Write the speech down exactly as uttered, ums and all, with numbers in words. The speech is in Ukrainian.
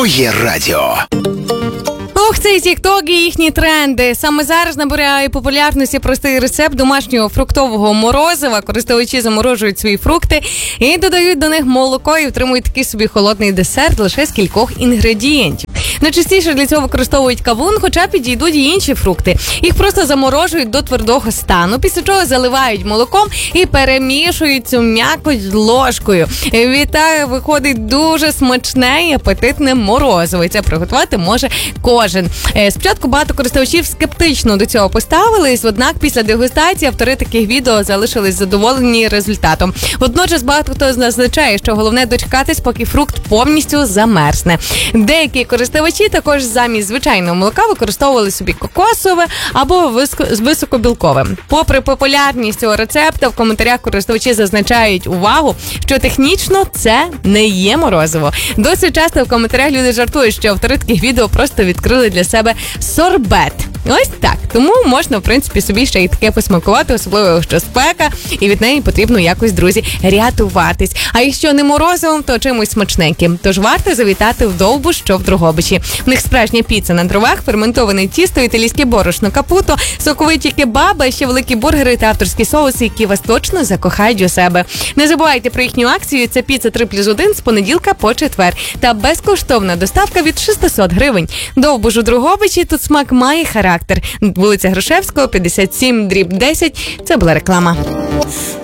Твоє радіо. Ох, цей тік-ток і їхні тренди. Саме зараз набирає популярності простий рецепт домашнього фруктового морозива. Користувачі заморожують свої фрукти і додають до них молоко і отримують такий собі холодний десерт лише з кількох інгредієнтів. Найчастіше для цього використовують кавун, хоча підійдуть і інші фрукти. Їх просто заморожують до твердого стану, після чого заливають молоком і перемішують цю м'якоть ложкою. Вітаю, виходить дуже смачне і апетитне морозиво. І це приготувати може кожен. Спочатку багато користувачів скептично до цього поставились, однак після дегустації автори таких відео залишились задоволені результатом. Водночас багато хто зазначає, що головне дочекатись, поки фрукт повністю замерзне. Деякі користувачі також замість звичайного молока використовували собі кокосове або високобілкове. Попри популярність цього рецепта, в коментарях користувачі зазначають увагу, що технічно це не є морозиво. Досить часто в коментарях люди жартують, що автори таких відео просто відкрили для себе сорбет. Ось так. Тому можна, в принципі, собі ще й таке посмакувати, особливо, що спека, і від неї потрібно якось, друзі, рятуватись. А якщо не морозивом, то чимось смачненьким. Тож варто завітати в Довбуш, що в Дрогобичі. В них справжня піца на дровах, ферментоване тісто, італійське борошно капуто, соковиті кебаби, ще великі бургери та авторські соуси, які вас точно закохають у себе. Не забувайте про їхню акцію. Це піца три плюс один з понеділка по четвер. Та безкоштовна доставка від шістсот гривень. Довбуш у Дрогобичі, тут смак має характер. Вулиця Грушевського, п'ятдесят сім дріб десять. Це була реклама.